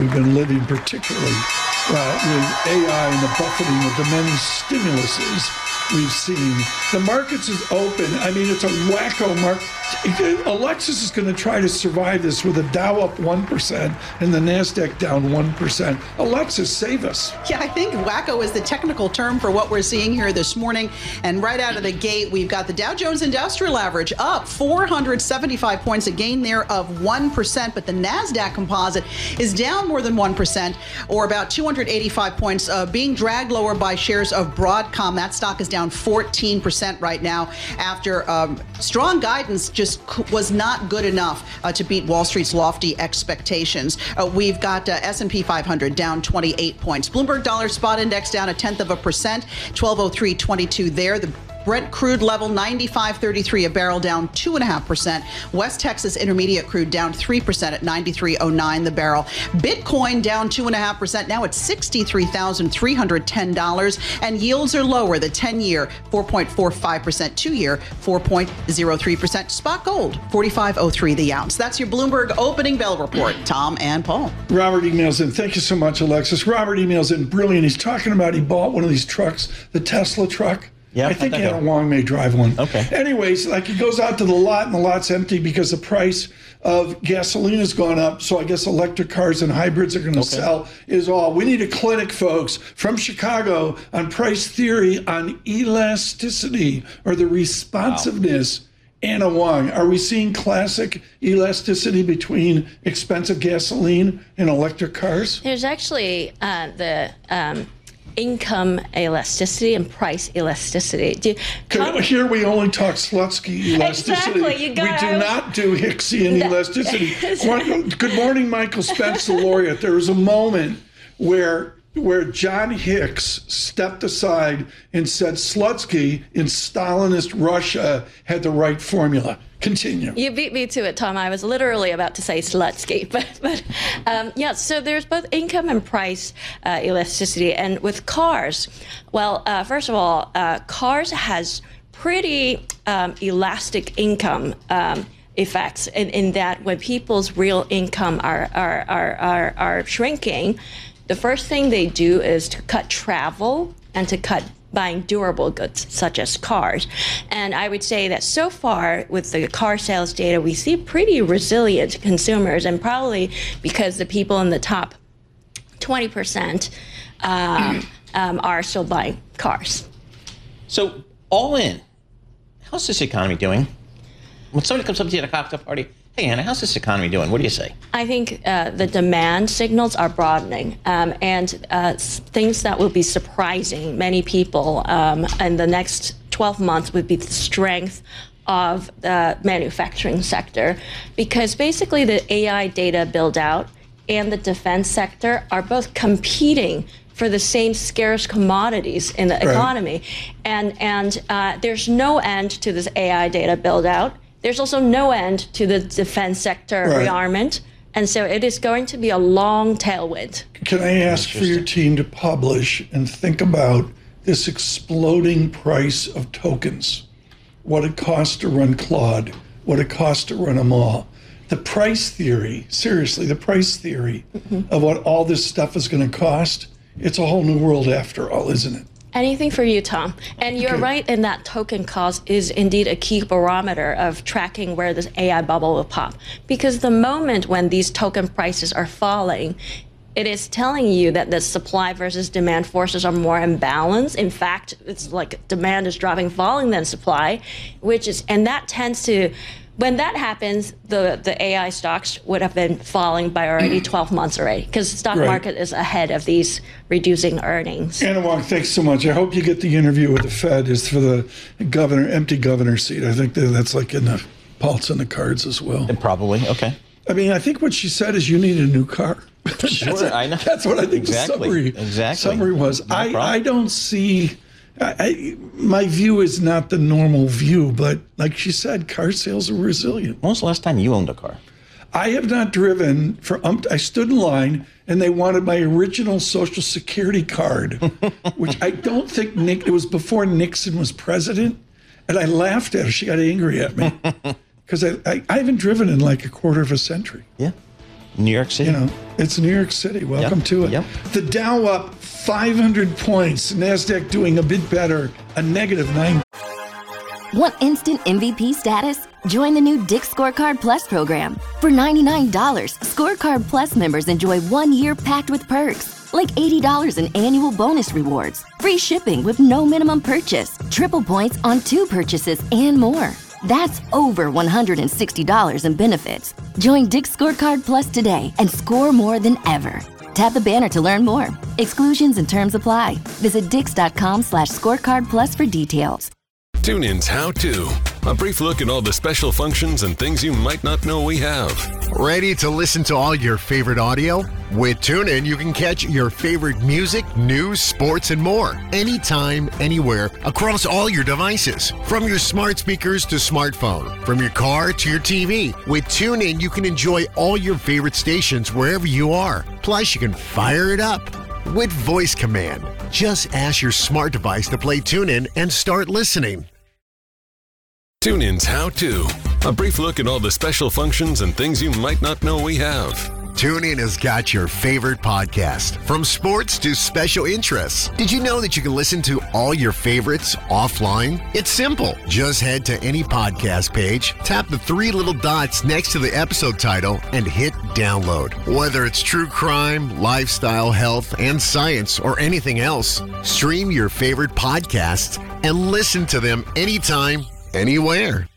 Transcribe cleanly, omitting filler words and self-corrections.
we've been living, particularly with AI and the buffeting of the many stimuluses we've seen. The markets is open. I mean, it's a wacko market. Alexis is going to try to survive this with a Dow up 1% and the NASDAQ down 1%. Alexis, save us. Yeah, I think wacko is the technical term for what we're seeing here this morning. And right out of the gate, we've got the Dow Jones Industrial Average up 475 points, a gain there of 1%. But the NASDAQ composite is down more than 1%, or about 285 points, being dragged lower by shares of Broadcom. That stock is down 14% right now after strong guidance just was not good enough to beat Wall Street's lofty expectations. We've got S&P 500 down 28 points. Bloomberg Dollar Spot Index down 0.1%, 1203.22 there. The Brent crude level 95.33 a barrel, down 2.5%. West Texas Intermediate crude down 3% at 93.09 the barrel. Bitcoin down 2.5%. Now it's $63,310, and yields are lower. The 10-year 4.45%, 2-year 4.03%. Spot gold 45.03 the ounce. That's your Bloomberg opening bell report. Tom and Paul. Robert emails in. Thank you so much, Alexis. Robert emails in. Brilliant. He's talking about he bought one of these trucks, the Tesla truck. Yeah, I think Anna Wong may drive one. Okay. Anyways, like he goes out to the lot and the lot's empty because the price of gasoline has gone up. So I guess electric cars and hybrids are going to sell is all. We need a clinic, folks, from Chicago on price theory on elasticity or the responsiveness. Wow. Anna Wong, are we seeing classic elasticity between expensive gasoline and electric cars? There's actually the income elasticity and price elasticity. Here we only talk Slutsky elasticity. Exactly. We do not do Hicksian elasticity. Good morning, Michael Spence, the laureate. There was a moment where John Hicks stepped aside and said Slutsky in Stalinist Russia had the right formula. Continue. You beat me to it, Tom. I was literally about to say Slutsky, but yeah. So there's both income and price elasticity, and with cars, well, first of all, cars has pretty elastic income effects in that when people's real income are shrinking, the first thing they do is to cut travel and to cut buying durable goods such as cars. And I would say that so far with the car sales data, we see pretty resilient consumers, and probably because the people in the top 20% are still buying cars. So all in, how's this economy doing? When somebody comes up to you at a cocktail party, hey, Anna, how's this economy doing? What do you say? I think the demand signals are broadening, and things that will be surprising many people in the next 12 months would be the strength of the manufacturing sector, because basically the AI data build out and the defense sector are both competing for the same scarce commodities in the economy. And there's no end to this AI data build out. There's also no end to the defense sector rearmament. And so it is going to be a long tailwind. Can I ask for your team to publish and think about this exploding price of tokens? What it costs to run Claude, what it costs to run them all. The price theory, seriously, the price theory of what all this stuff is going to cost, it's a whole new world after all, isn't it? Anything for you, Tom. And you're right in that token cost is indeed a key barometer of tracking where this AI bubble will pop. Because the moment when these token prices are falling, it is telling you that the supply versus demand forces are more imbalanced. In fact, it's like demand is dropping, falling than supply, and that tends to, when that happens, the AI stocks would have been falling by already 12 months already, because the stock market is ahead of these reducing earnings. Anna Wong, thanks so much. I hope you get the interview with the Fed. Is for the empty governor seat. I think that's like in the Paul's in the cards as well. Probably, okay. I mean, I think what she said is you need a new car. Sure, I know. That's what I think the summary was. No I don't see... my view is not the normal view, but like she said, car sales are resilient. When was the last time you owned a car? I have not driven for I stood in line and they wanted my original Social Security card, which I don't think it was before Nixon was president. And I laughed at her. She got angry at me because I haven't driven in like a quarter of a century. Yeah. New York City. You know, It's New York City. Welcome Yep. to it. Yep. The Dow up 500 points. NASDAQ doing a bit better, a -9. Want instant MVP status? Join the new Dick's Scorecard Plus program. For $99, Scorecard Plus members enjoy 1 year packed with perks, like $80 in annual bonus rewards, free shipping with no minimum purchase, triple points on 2 purchases, and more. That's over $160 in benefits. Join Dick's Scorecard Plus today and score more than ever. Tap the banner to learn more. Exclusions and terms apply. Visit dix.com/scorecard plus for details. TuneIn's How To. A brief look at all the special functions and things you might not know we have. Ready to listen to all your favorite audio? With TuneIn, you can catch your favorite music, news, sports, and more. Anytime, anywhere, across all your devices. From your smart speakers to smartphone. From your car to your TV. With TuneIn, you can enjoy all your favorite stations wherever you are. Plus, you can fire it up with voice command. Just ask your smart device to play TuneIn and start listening. TuneIn's How To. A brief look at all the special functions and things you might not know we have. TuneIn has got your favorite podcast, from sports to special interests. Did you know that you can listen to all your favorites offline? It's simple. Just head to any podcast page, tap the 3 little dots next to the episode title, and hit download. Whether it's true crime, lifestyle, health, and science, or anything else, stream your favorite podcasts and listen to them anytime, anywhere.